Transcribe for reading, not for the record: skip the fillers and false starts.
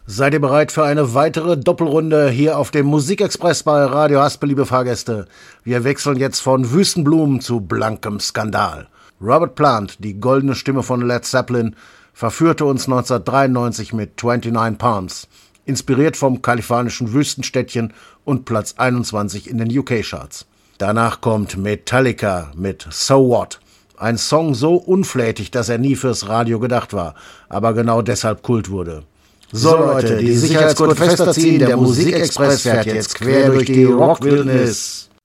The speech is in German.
Seid ihr bereit für eine weitere Doppelrunde hier auf dem Musikexpress bei Radio Haspel, liebe Fahrgäste? Wir wechseln jetzt von Wüstenblumen zu blankem Skandal. Robert Plant, die goldene Stimme von Led Zeppelin, verführte uns 1993 mit 29 Palms, inspiriert vom kalifornischen Wüstenstädtchen und Platz 21 in den UK-Charts. Danach kommt Metallica mit So What. Ein Song so unflätig, dass er nie fürs Radio gedacht war, aber genau deshalb Kult wurde. So Leute, die Sicherheitsgurte fester ziehen, der Musikexpress fährt jetzt quer durch die Rockwildnis.